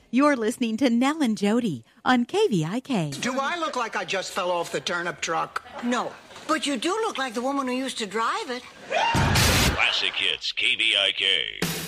You're listening to Nell and Jody on KVIK. Do I look like I just fell off the turnip truck? No, but you do look like the woman who used to drive it. Classic Hits, KVIK.